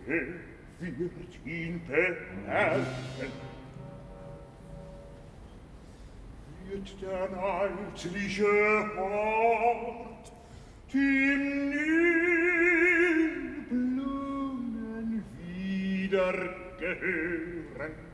wer wird ihn beherrschen? Wird der neidliche Hort dem Nilblumen wieder gehören?